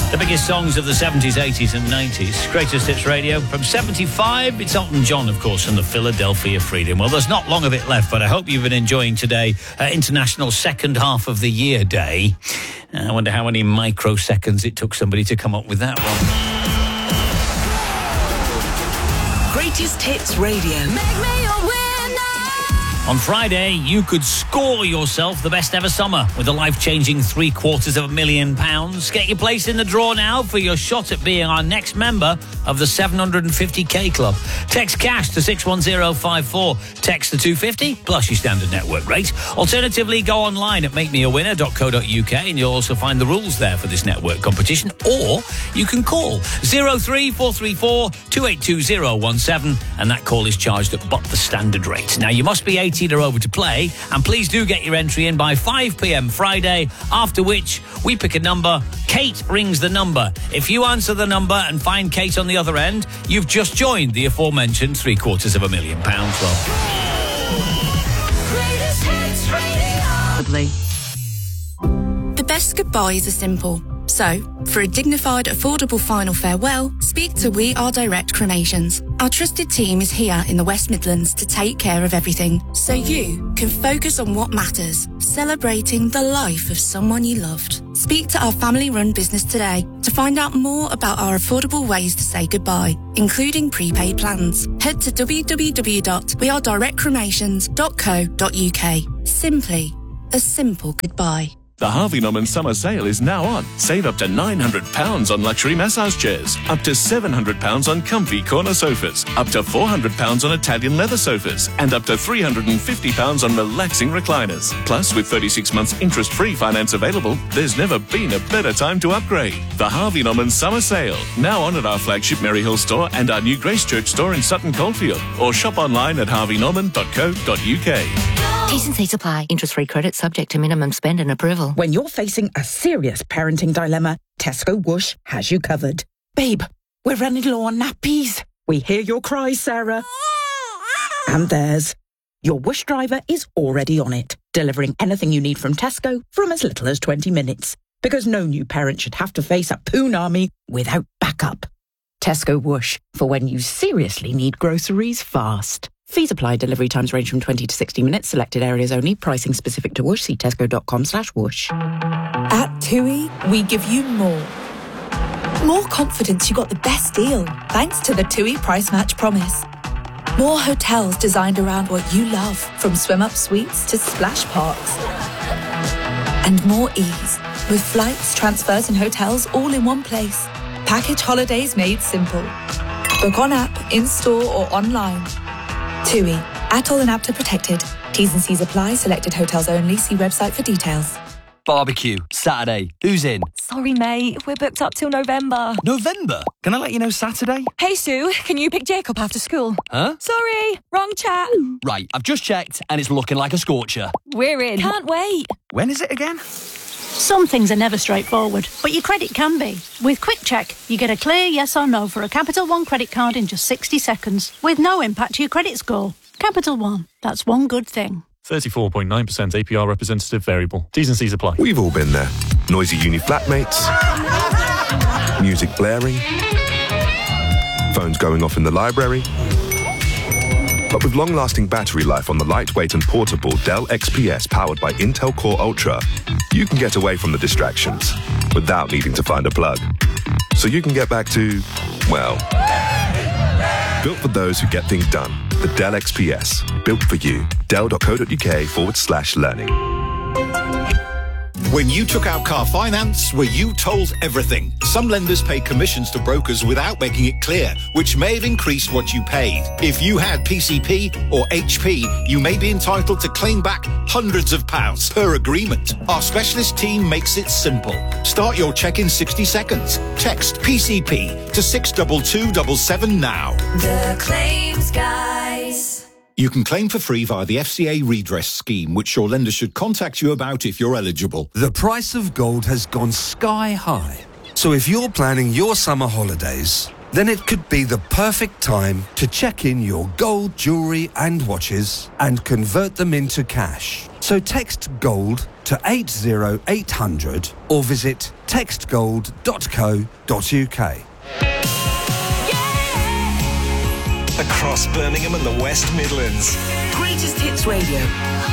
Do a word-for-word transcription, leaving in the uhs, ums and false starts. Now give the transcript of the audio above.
The biggest songs of the seventies, eighties and nineties. Greatest Hits Radio. From seventy-five, it's Elton John, of course, and the Philadelphia Freedom. Well, there's not long of it left, but I hope you've been enjoying today, uh, International Second Half of the Year Day. Uh, I wonder how many microseconds it took somebody to come up with that one. Greatest Hits Radio. Make me a winner. On Friday, you could score yourself the best ever summer with a life-changing three quarters of a million pounds. Get your place in the draw now for your shot at being our next member of the seven hundred fifty k club. Text cash to six one zero five four. Text the two fifty plus your standard network rate. Alternatively, go online at make me a winner dot co dot u k and you'll also find the rules there for this network competition. Or you can call zero three four three four two eight two zero one seven and that call is charged at but the standard rate. Now, you must be eighteen or over to play, and please do get your entry in by five p.m. Friday, after which we pick a number. Kate rings the number. If you answer the number and find Kate on the other end, you've just joined the aforementioned three quarters of a million pound club. The best goodbyes are simple. So, for a dignified, affordable final farewell, speak to We Are Direct Cremations. Our trusted team is here in the West Midlands to take care of everything, so you can focus on what matters, celebrating the life of someone you loved. Speak to our family-run business today to find out more about our affordable ways to say goodbye, including prepaid plans. Head to w w w dot we are direct cremations dot co dot u k. Simply a simple goodbye. The Harvey Norman summer sale is now on. Save up to nine hundred pounds on luxury massage chairs, up to seven hundred pounds on comfy corner sofas, up to four hundred pounds on Italian leather sofas, and up to three hundred fifty pounds on relaxing recliners. Plus, with thirty-six months interest-free finance available, there's never been a better time to upgrade. The Harvey Norman summer sale, now on at our flagship Maryhill store and our new Grace Church store in Sutton Coldfield, or shop online at harvey norman dot co dot u k. T's and C's apply. Interest-free credit subject to minimum spend and approval. When you're facing a serious parenting dilemma, Tesco Whoosh has you covered. Babe, we're running low on nappies. We hear your cries, Sarah. And theirs. Your Whoosh driver is already on it, delivering anything you need from Tesco from as little as twenty minutes. Because no new parent should have to face a poon army without backup. Tesco Whoosh, for when you seriously need groceries fast. Fees apply. Delivery times range from twenty to sixty minutes. Selected areas only. Pricing specific to Whoosh. See tesco dot com slash whoosh. At TUI, we give you more. More confidence you got the best deal, thanks to the TUI Price Match Promise. More hotels designed around what you love, from swim-up suites to splash parks. And more ease, with flights, transfers and hotels all in one place. Package holidays made simple. Book on app, in-store or online. TUI. Atoll and APTA protected. T's and C's apply. Selected hotels only. See website for details. Barbecue, Saturday. Who's in? Sorry, mate. We're booked up till November. November? Can I let you know Saturday? Hey, Sue. Can you pick Jacob after school? Huh? Sorry. Wrong chat. Right. I've just checked and it's looking like a scorcher. We're in. Can't wait. When is it again? Some things are never straightforward, but your credit can be. With Quick Check, you get a clear yes or no for a Capital One credit card in just sixty seconds, with no impact to your credit score. Capital One, that's one good thing. thirty-four point nine percent A P R representative variable. T's and C's apply. We've all been there. Noisy uni flatmates, music blaring, phones going off in the library. But with long-lasting battery life on the lightweight and portable Dell X P S powered by Intel Core Ultra, you can get away from the distractions without needing to find a plug. So you can get back to, well, built for those who get things done. The Dell X P S, built for you. dell dot co dot u k forward slash learning. When you took out car finance, were you told everything? Some lenders pay commissions to brokers without making it clear, which may have increased what you paid. If you had P C P or H P, you may be entitled to claim back hundreds of pounds per agreement. Our specialist team makes it simple. Start your check in sixty seconds. Text P C P to six two two seven seven now. The Claims Guys. You can claim for free via the F C A redress scheme, which your lender should contact you about if you're eligible. The price of gold has gone sky high. So if you're planning your summer holidays, then it could be the perfect time to check in your gold, jewellery and watches and convert them into cash. So text GOLD to eight zero eight hundred or visit text gold dot co dot uk. Across Birmingham and the West Midlands. Greatest Hits Radio.